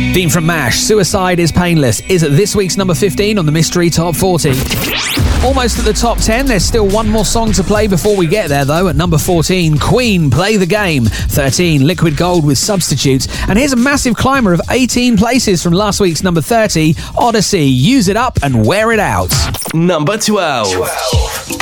Dean from MASH, Suicide is Painless, is at this week's number 15 on the Mystery Top 40. Almost at the top 10, there's still one more song to play before we get there though. At number 14, Queen, Play the Game. 13, Liquid Gold with Substitutes. And here's a massive climber of 18 places from last week's number 30, Odyssey, Use It Up and Wear It Out. Number 12.